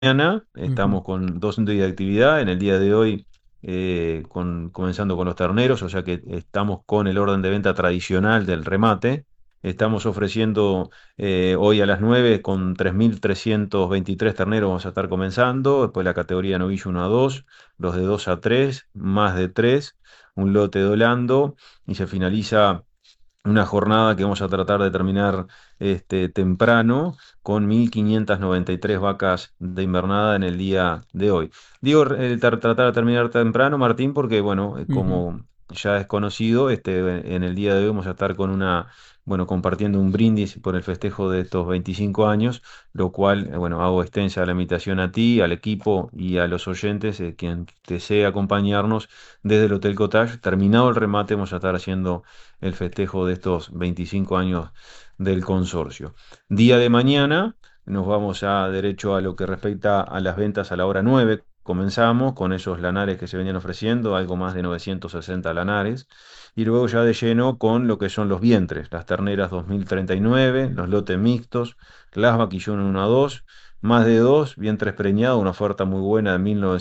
mañana. Ujú. Estamos con 2 días de actividad. En el día de hoy, comenzando con los terneros, o sea que estamos con el orden de venta tradicional del remate. Estamos ofreciendo hoy a las 9 con 3.323 terneros. Vamos a estar comenzando. Después la categoría novillo 1 a 2, los de 2 a 3, más de 3, un lote de Holando, y se finaliza una jornada que vamos a tratar de terminar temprano con 1.593 vacas de invernada en el día de hoy. Digo, tratar de terminar temprano, Martín, porque bueno, Ujú. como ya es conocido, en el día de hoy vamos a estar bueno, compartiendo un brindis por el festejo de estos 25 años, lo cual, bueno, hago extensa la invitación a ti, al equipo y a los oyentes, quien desee acompañarnos desde el Hotel Cottage. Terminado el remate, vamos a estar haciendo el festejo de estos 25 años del consorcio. Día de mañana nos vamos a derecho a lo que respecta a las ventas a la hora 9. Comenzamos con esos lanares que se venían ofreciendo, algo más de 960 lanares, y luego ya de lleno con lo que son los vientres, las terneras 2039, los lotes mixtos, las vaquillones 1 a 2, más de 2, vientres preñados, una oferta muy buena de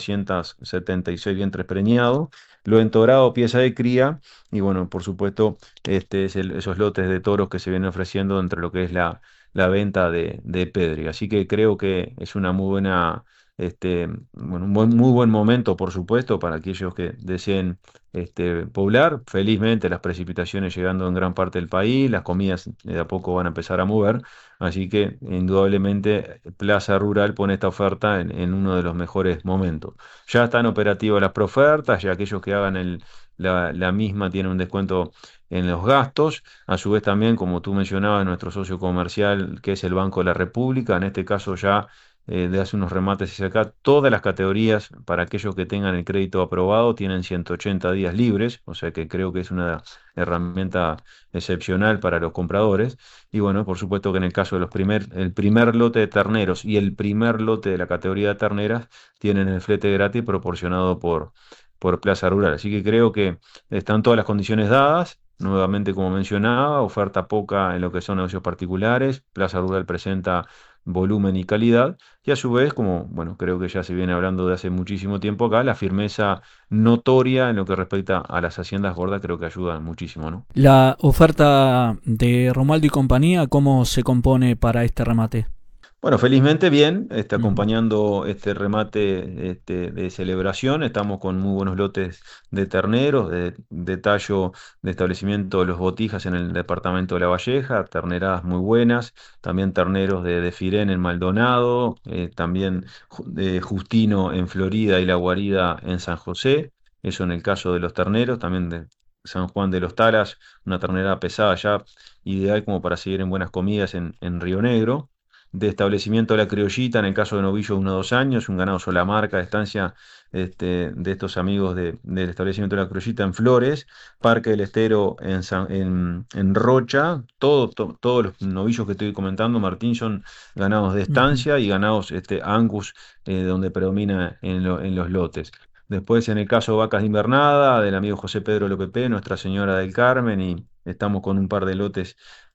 1976 vientres preñados, lo entorado, pieza de cría, y bueno, por supuesto, esos lotes de toros que se vienen ofreciendo entre lo que es la venta de Pedri. Así que creo que es una muy buena, bueno, muy buen momento, por supuesto, para aquellos que deseen poblar. Felizmente las precipitaciones llegando en gran parte del país, las comidas de a poco van a empezar a mover, así que indudablemente Plaza Rural pone esta oferta en uno de los mejores momentos. Ya están operativas las profertas, ya aquellos que hagan la misma tiene un descuento en los gastos. A su vez también, como tú mencionabas, nuestro socio comercial, que es el Banco de la República, en este caso ya de hace unos remates y acá, todas las categorías para aquellos que tengan el crédito aprobado tienen 180 días libres, o sea que creo que es una herramienta excepcional para los compradores. Y bueno, por supuesto que en el caso de el primer lote de terneros y el primer lote de la categoría de terneras tienen el flete gratis proporcionado por Plaza Rural. Así que creo que están todas las condiciones dadas. Nuevamente, como mencionaba, oferta poca en lo que son negocios particulares. Plaza Rural presenta volumen y calidad. Y a su vez, como bueno, creo que ya se viene hablando de hace muchísimo tiempo acá, la firmeza notoria en lo que respecta a las haciendas gordas creo que ayuda muchísimo, ¿no? La oferta de Romualdo y compañía, ¿cómo se compone para este remate? Bueno, felizmente bien, Ujú. acompañando este remate de celebración, estamos con muy buenos lotes de terneros, de tallo de establecimiento de Los Botijas en el departamento de La Valleja, terneradas muy buenas, también terneros de Firén en Maldonado, también de Justino en Florida y La Guarida en San José, eso en el caso de los terneros, también de San Juan de los Talas, una ternera pesada ya, ideal como para seguir en buenas comidas en Río Negro, de establecimiento de la criollita, en el caso de novillo 1 o 2 años, un ganado sola marca de estancia de estos amigos del establecimiento de la criollita en Flores, Parque del Estero en Rocha, todos los novillos que estoy comentando, Martín, son ganados de Ujú. estancia y ganados Angus, donde predomina en los lotes. Después, en el caso de vacas de invernada, del amigo José Pedro Lopepe, Nuestra Señora del Carmen, y estamos con un par de lotes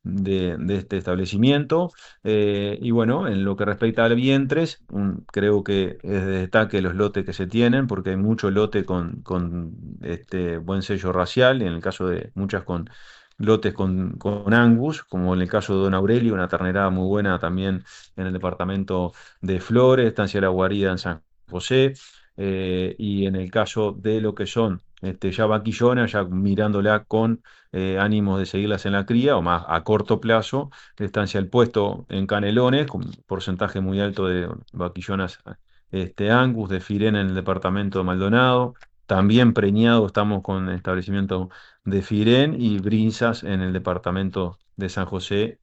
de este establecimiento. Y bueno, en lo que respecta al vientres, creo que es de destaque los lotes que se tienen, porque hay mucho lote con buen sello racial, y en el caso de muchas con lotes con Angus, como en el caso de Don Aurelio, una ternera muy buena también en el departamento de Flores, Estancia La Guarida en San José, y en el caso de lo que son ya vaquillonas, ya mirándola con ánimos de seguirlas en la cría, o más a corto plazo, estancia el puesto en Canelones, con un porcentaje muy alto de vaquillonas Angus, de Firena en el departamento de Maldonado. También preñado estamos con establecimiento de Firén y Brinzas en el departamento de San José